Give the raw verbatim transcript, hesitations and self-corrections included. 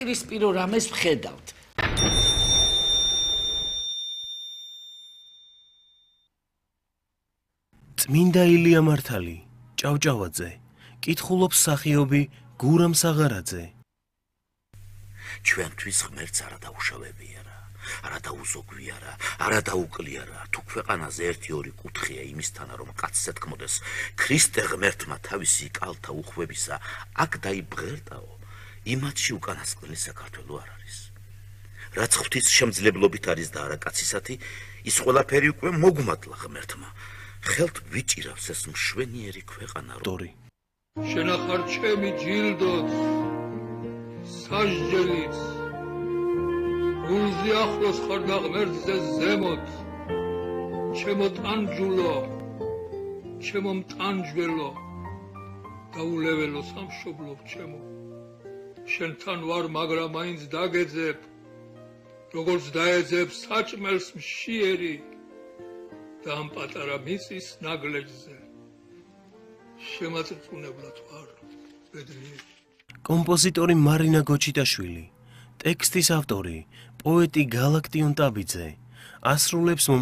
პირისპირო რამეს ვხედავთ. წმინდა ილია მართალი, ჭავჭავაძე, კითხულობს სახიობი გურამ საღარაძე. ჩვენთვის ღმერთს არა დაუშავებია რა, არა დაუზოგვი არა, არა დაუკლია რა. თუ ქვეყანაზე ერთი ორი კუთხეა იმისთანა რომ კაცზე თქმოდეს ქრისტე ღმერთმა თავისი კალთა უხვებისა აქ დაიბღერდაო, იმათში უკანასკნელი საქართველო არ არის. რაც ღვთის შემძლებლობით არის და არა კაცისათი, ის ყველაფერი უკვე მოგმადლა ღმერთმა. ხელთ ვიჭირავს ეს მშვენიერი ქვეყანა ტორი. შენახარ ჩემი ჯილდოც, სასჯელიც, გულზე ახლოს ხარ და ღმერთზე ზემოთ, ჩემო ტანჯულო, ჩემო მტანჯველო, დაულეველო სამშობლო ჩემო, შენთან ვარ, მაგრამ მაინც დაგეძებ, როგორც დაეძებ საჭმელს მშიერი და ამ პატარა მიწის ნაგლეჯზე. შემაწრწუნებლად ვარ, ბედნიერი. კომპოზიტორი მარინა გოჩიტაშვილი, ტექსტის ავტორი, პოეტი გალაქტიონ ტაბიძე, ასრულებს